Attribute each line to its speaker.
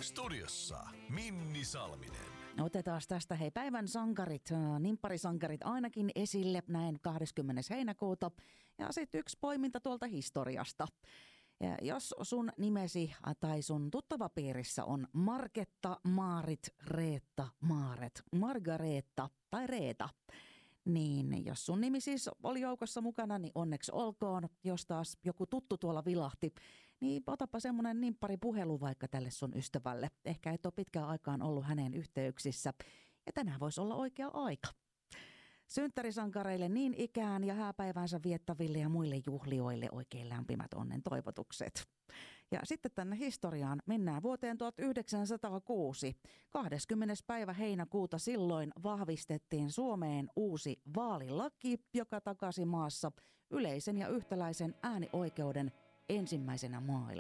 Speaker 1: Studiossa Minni Salminen.
Speaker 2: Otetaan tästä päivän sankarit, nimpparisankarit ainakin esille näin 20. heinäkuuta. Ja sitten yksi poiminta tuolta historiasta. Ja jos sun nimesi tai sun tuttavapiirissä on Marketta, Maarit, Reetta, Maaret, Margareetta tai Reeta, niin jos sun nimi siis oli joukossa mukana, niin onneksi olkoon. Jos taas joku tuttu tuolla vilahti, niin otapa semmoinen nimpparipuhelu vaikka tälle sun ystävälle. Ehkä et ole pitkään aikaan ollut häneen yhteyksissä. Ja tänään voisi olla oikea aika. Synttärisankareille niin ikään ja hääpäivänsä viettäville ja muille juhlioille oikein lämpimät onnen toivotukset. Ja sitten tänne historiaan mennään vuoteen 1906. 20. päivä heinäkuuta silloin vahvistettiin Suomeen uusi vaalilaki, joka takasi maassa yleisen ja yhtäläisen äänioikeuden ensimmäisenä